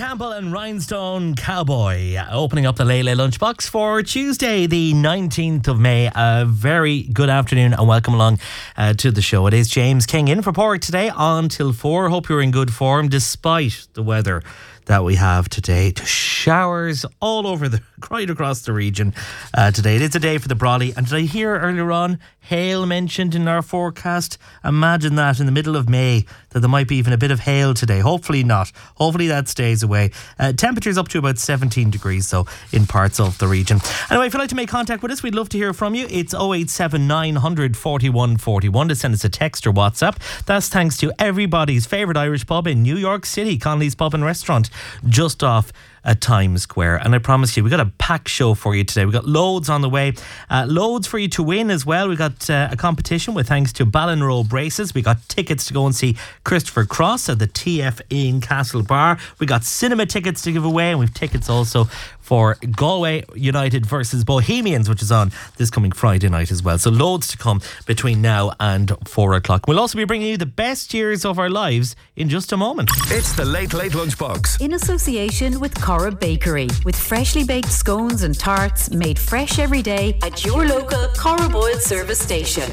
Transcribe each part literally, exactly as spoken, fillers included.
Campbell and Rhinestone Cowboy opening up the Lay Lay Lunchbox for Tuesday the nineteenth of May. A very good afternoon and welcome along uh, to the show. It is James King in for Porrick today on till four. Hope you're in good form despite the weather that we have today. Showers all over the, right across the region uh, today. It is a day for the brolly. And did I hear earlier on hail mentioned in our forecast? Imagine that in the middle of May, that there might be even a bit of hail today. Hopefully not. Hopefully that stays away. Uh, temperatures up to about seventeen degrees so in parts of the region. Anyway, if you'd like to make contact with us, we'd love to hear from you. It's oh eight seven nine hundred forty-one forty-one to send us a text or WhatsApp. That's thanks to everybody's favourite Irish pub in New York City, Connolly's Pub and Restaurant, just off at Times Square. And I promise you, we got a packed show for you today. We got loads on the way, uh, loads for you to win as well. We got uh, a competition with thanks to Ballinroe Braces. We got tickets to go and see Christopher Cross at the T F in Castle Bar. We got cinema tickets to give away, and we've tickets also for Galway United versus Bohemians, which is on this coming Friday night as well. So loads to come between now and four o'clock. We'll also be bringing you the best years of our lives in just a moment. It's the Late Late Lunchbox in association with Cora Bakery, with freshly baked scones and tarts made fresh every day at your local Cora Boyle service station.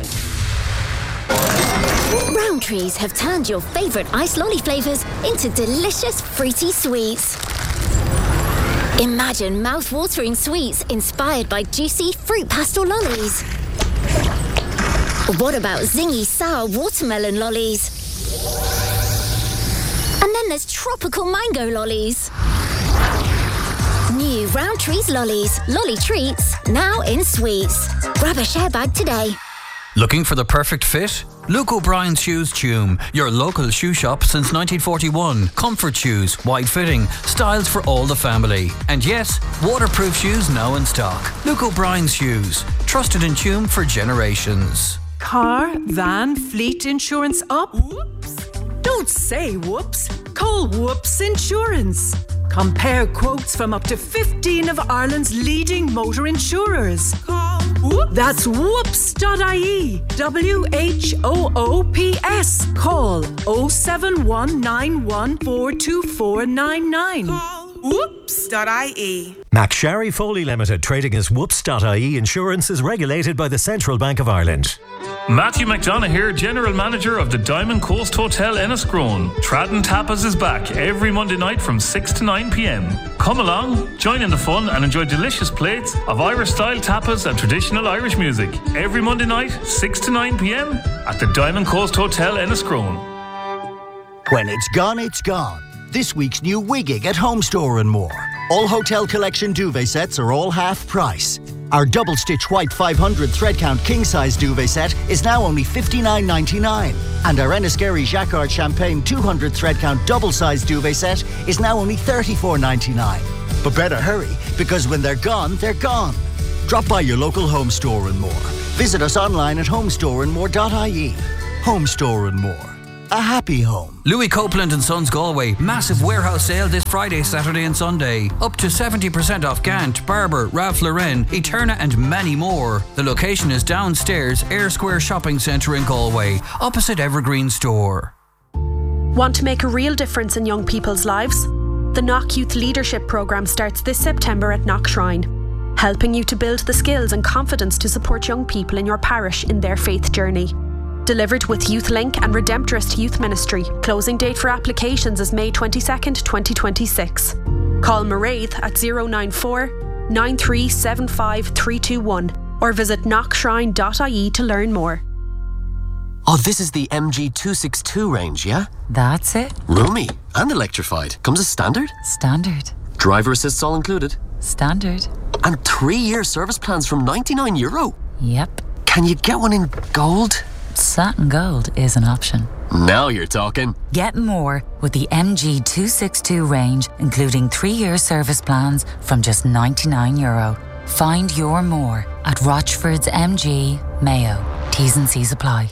Rowntree's have turned your favourite ice lolly flavours into delicious fruity sweets. Imagine mouth-watering sweets inspired by juicy fruit pastel lollies. What about zingy sour watermelon lollies? And then there's tropical mango lollies. New Rowntree's lollies, lolly treats, now in sweets. Grab a share bag today. Looking for the perfect fit? Luke O'Brien's Shoes Tume, your local shoe shop since nineteen forty-one. Comfort shoes, wide fitting, styles for all the family. And yes, waterproof shoes now in stock. Luke O'Brien's Shoes, trusted in Tume for generations. Car, van, fleet insurance up? Whoops. Don't say whoops. Call Whoops Insurance. Compare quotes from up to fifteen of Ireland's leading motor insurers. Call Whoops. That's whoops dot I E. W H O O P S. Call oh seven one nine one four two four nine nine. Call whoops dot I E. McSharry Foley Limited, trading as whoops dot I E Insurance, is regulated by the Central Bank of Ireland. Matthew McDonough here, General Manager of the Diamond Coast Hotel Enniscrone. Tradden Tapas is back every Monday night from six to nine p.m. Come along, join in the fun and enjoy delicious plates of Irish-style tapas and traditional Irish music. Every Monday night, six to nine p.m. at the Diamond Coast Hotel Enniscrone. When it's gone, it's gone. This week's new Wigging at Home Store and More. All Hotel Collection duvet sets are all half price. Our double stitch white five hundred thread count king size duvet set is now only fifty-nine ninety-nine, and our Enniskerry Jacquard Champagne two hundred thread count double size duvet set is now only thirty-four ninety-nine. But better hurry, because when they're gone, they're gone. Drop by your local Home Store and More. Visit us online at home store and more dot I E. Home Store and More. A happy home. Louis Copeland and Sons Galway, massive warehouse sale this Friday, Saturday and Sunday. Up to seventy percent off Gant, Barber, Ralph Lauren, Eterna and many more. The location is downstairs, Air Square Shopping Centre in Galway, opposite Evergreen Store. Want to make a real difference in young people's lives? The Knock Youth Leadership Programme starts this September at Knock Shrine, helping you to build the skills and confidence to support young people in your parish in their faith journey. Delivered with YouthLink and Redemptorist Youth Ministry. Closing date for applications is May twenty-second, twenty twenty-six. Call Mairead at zero nine four nine three seven five three two one or visit knock shrine dot I E to learn more. Oh, this is the M G two sixty-two range, yeah? That's it. Roomy and electrified. Comes as standard? Standard. Driver assists all included? Standard. And three-year service plans from ninety-nine euro? Yep. Can you get one in gold? Satin gold is an option. Now you're talking. Get more with the M G two sixty-two range, including three-year service plans from just ninety-nine euro. Find your more at Rochford's M G, Mayo. T's and C's apply.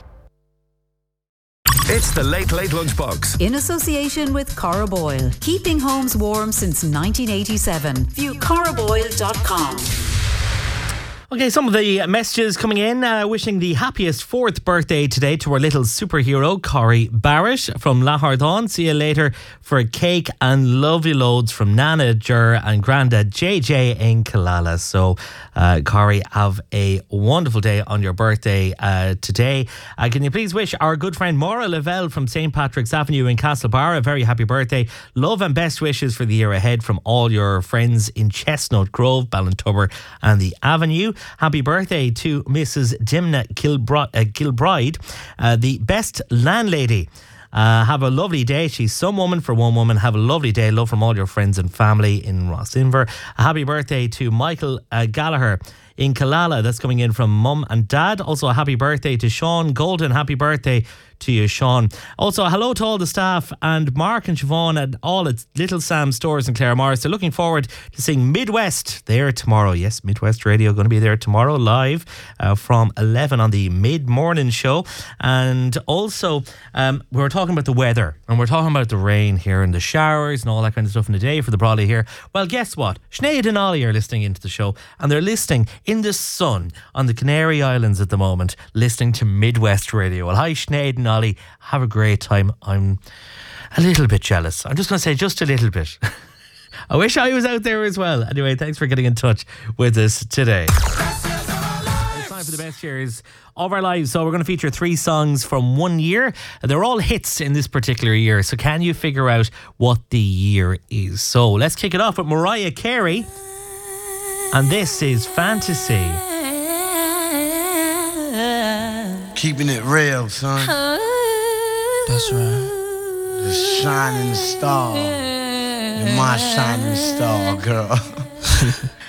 It's the Late Late Lunchbox in association with Cora Boyle, keeping homes warm since nineteen eighty-seven. View cora boyle dot com. Okay, some of the messages coming in, uh, wishing the happiest fourth birthday today to our little superhero, Corey Barrett from Lahardon. See you later for a cake and lovely loads from Nana Jur and Grandad J J in Killala. So, uh, Corey, have a wonderful day on your birthday uh, today. Uh, can you please wish our good friend Maura Lavelle from Saint Patrick's Avenue in Castlebar a very happy birthday. Love and best wishes for the year ahead from all your friends in Chestnut Grove, Ballintubber and the Avenue. Happy birthday to Missus Dimna Kilbri- uh, Kilbride, uh, the best landlady. Uh, have a lovely day. She's some woman for one woman. Have a lovely day. Love from all your friends and family in Rossinver. A happy birthday to Michael uh, Gallagher in Killala. That's coming in from Mum and Dad. Also a happy birthday to Sean Golden. Happy birthday to you, Sean. Also, hello to all the staff and Mark and Siobhan and all at Little Sam's stores in Claremorris. They're looking forward to seeing Midwest there tomorrow. Yes, Midwest Radio going to be there tomorrow live uh, from eleven on the mid-morning show. And also, um, we were talking about the weather and we're talking about the rain here and the showers and all that kind of stuff in the day for the Brawley here. Well, guess what? Sinead and Ollie are listening into the show and they're listening in the sun on the Canary Islands at the moment, listening to Midwest Radio. Well, hi Sinead and Ollie, have a great time. I'm a little bit jealous. I'm just going to say just a little bit. I wish I was out there as well. Anyway, thanks for getting in touch with us today. It's time for the best years of our lives. So we're going to feature three songs from one year. They're all hits in this particular year. So can you figure out what the year is? So let's kick it off with Mariah Carey. And this is Fantasy. Keeping it real, son. That's right. The shining star. You're my shining star, girl.